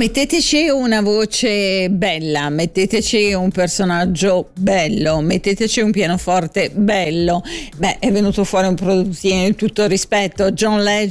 Metteteci una voce bella, metteteci un personaggio bello, metteteci un pianoforte bello. Beh, è venuto fuori un produttino, di tutto rispetto, John Legend.